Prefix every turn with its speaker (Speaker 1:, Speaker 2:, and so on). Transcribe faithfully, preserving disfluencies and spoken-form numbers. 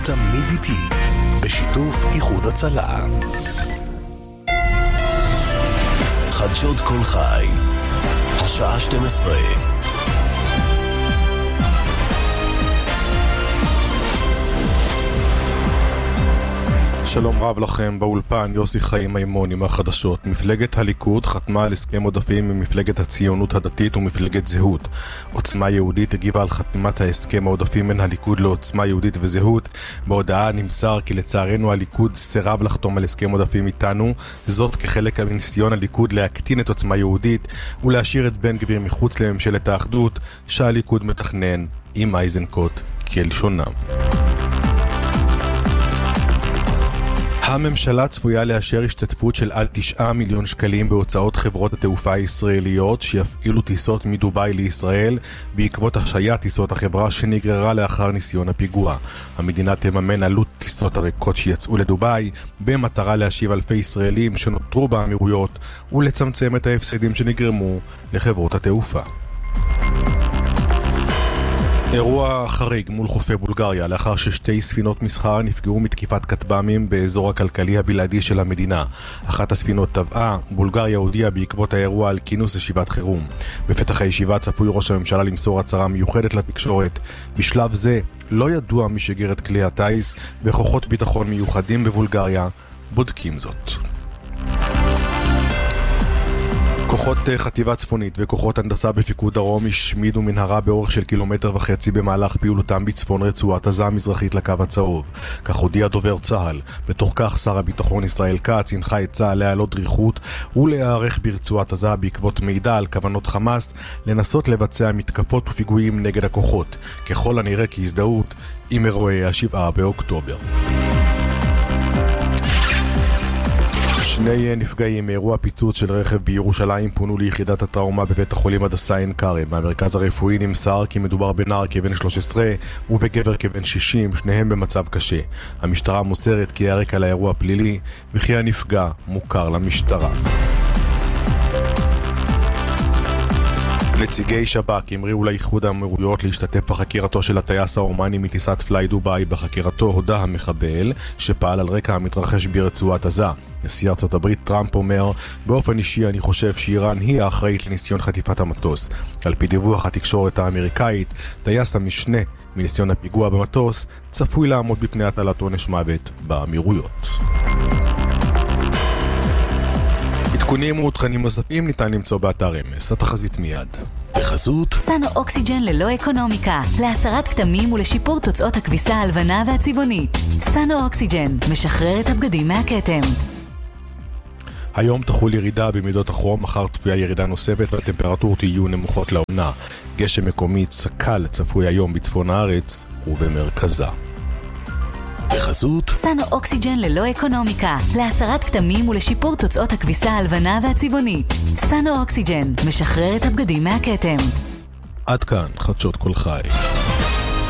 Speaker 1: תמיד איתי, בשיתוף איחוד הצלה. חדשות כל חי, השעה שתים עשרה. שלום רב לכם, באולפן יוסי חיים מימון עם החדשות. מפלגת הליכוד חתמה על הסכם עודפים עם מפלגת הציונות הדתית ומפלגת זהות. עוצמה יהודית הגיבה על חתימת ההסכם העודפים בין הליכוד לעוצמה יהודית וזהות. בהודעה נמסר כי לצערנו הליכוד סירב לחתום על הסכם עודפים איתנו, זאת כחלק מניסיון הליכוד להקטין את עוצמה יהודית ולהשאיר את בן גביר מחוץ לממשלת האחדות שהליכוד מתכנן עם איזנקוט כלשונם. הממשלה צפויה לאשר השתתפות של עד תשעה מיליון שקלים בהוצאות חברות התעופה הישראליות שיפעילו טיסות מדובאי לישראל בעקבות השעיית טיסות החברה שנגררה לאחר ניסיון הפיגוע. המדינה תממן עלות טיסות הריקות שיצאו לדובאי במטרה להשיב אלפי ישראלים שנותרו באמירויות ולצמצם את ההפסדים שנגרמו לחברות התעופה. אירוע חריג מול חופי בולגריה לאחר ששתי ספינות מסחר נפגעו מתקיפת כטב"מים באזור הכלכלי הבלעדי של המדינה. אחת הספינות טבעה, בולגריה הודיעה בעקבות האירוע על כינוס ישיבת חירום. בפתח הישיבה צפוי ראש הממשלה למסור הצהרה מיוחדת לתקשורת. בשלב זה לא ידוע מי שגר את כלי הטייס, וכוחות ביטחון מיוחדים בבולגריה בודקים זאת. כוחות חטיבה צפונית וכוחות הנדסה בפיקוד דרום השמידו מנהרה באורך של קילומטר וחצי במהלך פעולותם בצפון רצועת עזה המזרחית לקו הצהוב. כך הודיע דובר צה"ל. בתוך כך שר הביטחון ישראל כץ הנחה את צה"ל להעלות דריכות ולהיערך ברצועת עזה בעקבות מידע על כוונות חמאס לנסות לבצע מתקפות ופיגועים נגד הכוחות, ככל הנראה כהזדהות עם אירועי השבעה באוקטובר. שני נפגעים מאירוע פיצוץ של רכב בירושלים פונו ליחידת הטראומה בבית החולים הדסה עין כרם. מהמרכז הרפואי נמסר כי מדובר בנער כבן שלוש עשרה ובגבר כבן שישים, שניהם במצב קשה. המשטרה מוסרת כי הרקע לאירוע פלילי וכי הנפגע מוכר למשטרה. נציגי שב"כ המריאו לאיחוד האמירויות להשתתף בחקירתו של הטייס האומני מטיסת פליי דובאי. בחקירתו הודה המחבל שפעל על רקע המתרחש ברצועת עזה. נשיא ארצות הברית טראמפ אומר, באופן אישי אני חושב שאיראן היא האחראית לניסיון חטיפת המטוס. על פי דיווח התקשורת האמריקאית, טייס המשנה מניסיון הפיגוע במטוס צפוי לעמוד בפני הטלת עונש מוות באמירויות. עדכונים ותכנים נוספים ניתן למצוא באתר אמס. התחזית מיד. בחסות
Speaker 2: סנו אוקסיג'ן ללא אקונומיקה, להסרת כתמים ולשיפור תוצאות הכביסה הלבנה והצבעונית. סנו אוקסיג'ן משחרר את הבגדים מהכתם.
Speaker 1: היום תחול ירידה במידות החום, מחר צפויה ירידה נוספת והטמפרטורות יהיו נמוכות לעונה. גשם מקומי קל צפוי היום בצפון הארץ ובמרכזה. בחסות
Speaker 2: סנו אוקסיג'ן ללא אקונומיקה, להסרת כתמים ולשיפור תוצאות הכביסה הלבנה והצבעונית. סנו אוקסיג'ן משחרר את הבגדים מהכתם.
Speaker 1: עד כאן חדשות כל חי.